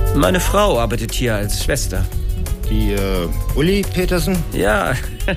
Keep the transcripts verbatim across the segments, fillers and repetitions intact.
Meine Frau arbeitet hier als Schwester. Die, äh, Uli Petersen? Ja,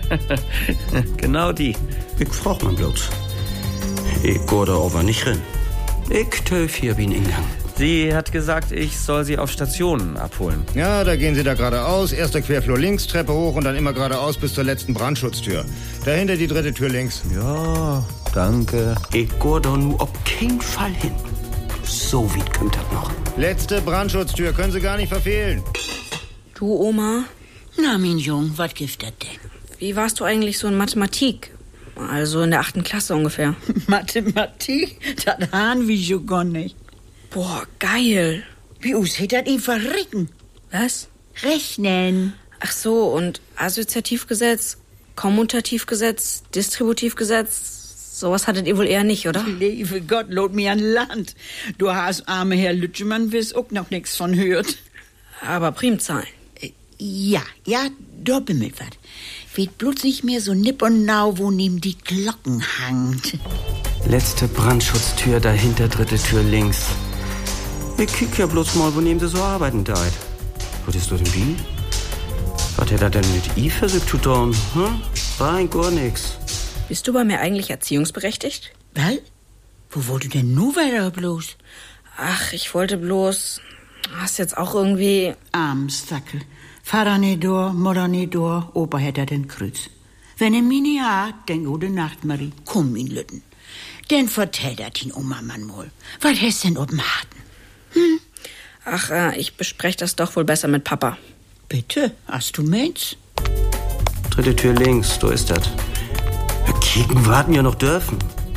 genau die. Ich frag mal bloß. Ich geh da aber nicht rein. Ich töf hier wie ein Ingang. Sie hat gesagt, ich soll sie auf Stationen abholen. Ja, da gehen Sie da geradeaus. Erster Querflur links, Treppe hoch und dann immer geradeaus bis zur letzten Brandschutztür. Dahinter die dritte Tür links. Ja, danke. Ich geh da nur auf keinen Fall hin. So weit kommt das noch. Letzte Brandschutztür, können Sie gar nicht verfehlen. Du, Oma? Na, mein Jung, was gibt das denn? Wie warst du eigentlich so in Mathematik? Also in der achten Klasse ungefähr. Mathematik? Das haben wir schon gar nicht. Boah, geil. Wie aussieht das ihn verricken? Was? Rechnen. Ach so, und Assoziativgesetz, Kommutativgesetz, Distributivgesetz, sowas hattet ihr wohl eher nicht, oder? Liebe Gott, lot mir an Land. Du hast, arme Herr Lütschemann, wirst auch noch nichts von hört. Aber Primzahlen. Ja, ja, da bimmelt was. Weht bloß nicht mehr so nipp und nau, wo neben die Glocken hangt. Letzte Brandschutztür, dahinter dritte Tür links. Ich kick ja bloß mal, wo neben sie so arbeiten da. Was ist das denn wie? Was hat er denn mit I versucht zu tun? Hm? Rein gar nix. Bist du bei mir eigentlich erziehungsberechtigt? Was? Wo wollt du denn nu weiter bloß? Ach, ich wollte bloß... Hast jetzt auch irgendwie... Armsdackel. Vater nicht da, Mutter nicht da, Opa hätte den Kreuz. Wenn er mich nicht hat, dann gute Nacht, Marie. Komm, mein Lütten. Denn vertell dat ihn Oma Mann mal. Was hast denn oben Harten? Hm? Ach, äh, ich bespreche das doch wohl besser mit Papa. Bitte, hast du Mensch? Dritte Tür links, da ist das. Ja, kicken warten ja noch dürfen.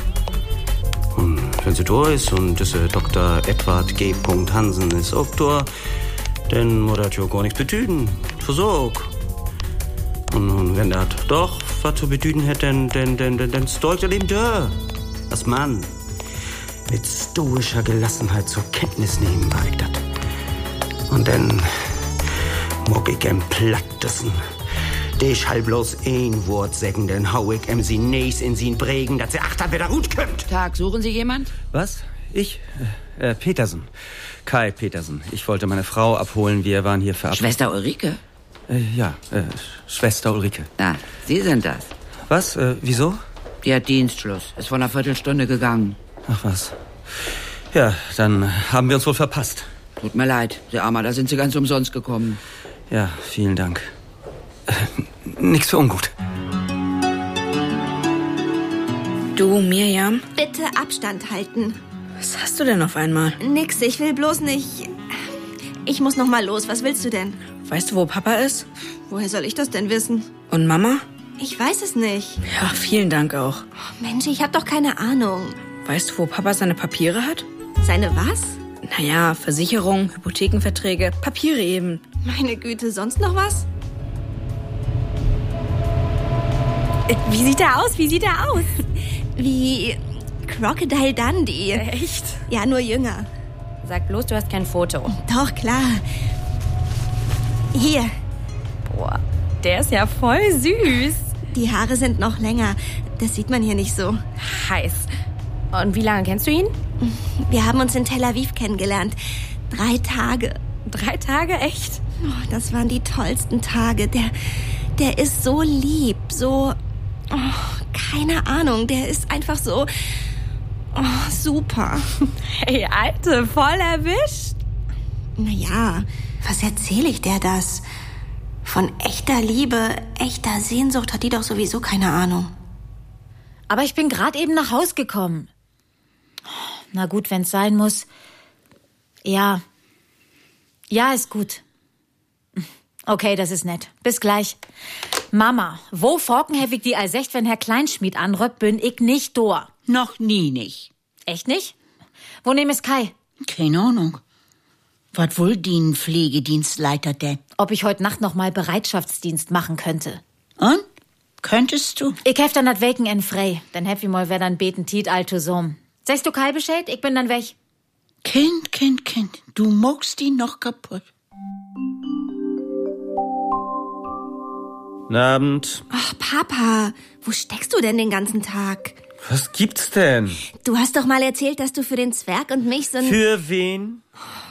Und wenn sie da ist und dieser Doktor Edward G. Hansen ist auch da, dann muss das ja gar nichts bedeuten. Versorg. Und, und wenn das doch was zu bedeuten hätte, dann, dann, dann, dann, dann stolz er eben da. Als Mann. Mit stoischer Gelassenheit zur Kenntnis nehmen war ich das. Und dann mag ich ihm plattdessen. Ich halt bloß ein Wort sagen, dann hau ich ihm sie nächst in sie prägen, dass sie achter wieder gut kommt. Tag, suchen Sie jemand? Was? Ich? Äh, Petersen. Kai Petersen. Ich wollte meine Frau abholen. Wir waren hier verabredet. Schwester Ulrike? Äh, ja, äh, Schwester Ulrike. Na, Sie sind das. Was? Äh, wieso? Die hat Dienstschluss. Ist vor einer Viertelstunde gegangen. Ach was. Ja, dann haben wir uns wohl verpasst. Tut mir leid, Sie Armer, da sind Sie ganz umsonst gekommen. Ja, vielen Dank. Äh, nix für ungut. Du, Mirjam? Bitte Abstand halten. Was hast du denn auf einmal? Nix, ich will bloß nicht... Ich muss noch mal los, was willst du denn? Weißt du, wo Papa ist? Woher soll ich das denn wissen? Und Mama? Ich weiß es nicht. Ja, vielen Dank auch. Oh, Mensch, ich hab doch keine Ahnung. Weißt du, wo Papa seine Papiere hat? Seine was? Naja, Versicherung, Hypothekenverträge, Papiere eben. Meine Güte, sonst noch was? Wie sieht er aus? Wie sieht er aus? Wie Crocodile Dundee. Echt? Ja, nur jünger. Sag bloß, du hast kein Foto. Doch, klar. Hier. Boah, der ist ja voll süß. Die Haare sind noch länger. Das sieht man hier nicht so. Heiß. Und wie lange kennst du ihn? Wir haben uns in Tel Aviv kennengelernt. Drei Tage. Drei Tage? Echt? Oh, das waren die tollsten Tage. Der, der ist so lieb, so... Oh, keine Ahnung, der ist einfach so... Oh, super. Hey, Alte, voll erwischt. Naja, was erzähle ich der das? Von echter Liebe, echter Sehnsucht hat die doch sowieso keine Ahnung. Aber ich bin gerade eben nach Haus gekommen. Na gut, wenn's sein muss. Ja. Ja, ist gut. Okay, das ist nett. Bis gleich. Mama, wo forken hab ich die all secht, wenn Herr Kleinschmied anrückt, bin ich nicht da. Noch nie nicht. Echt nicht? Wo nehm es Kai? Keine Ahnung. Was wohl die Pflegedienstleiter denn? Ob ich heute Nacht noch mal Bereitschaftsdienst machen könnte. Und? Könntest du? Ich hef dann das Weken frei. Dann hab ich mal wer dann beten Tiet alto Sohm. Sagst du Kai Bescheid? Ich bin dann weg. Kind, Kind, Kind. Du muckst die noch kaputt. Guten Abend. Ach, Papa, wo steckst du denn den ganzen Tag? Was gibt's denn? Du hast doch mal erzählt, dass du für den Zwerg und mich so ein... Für wen?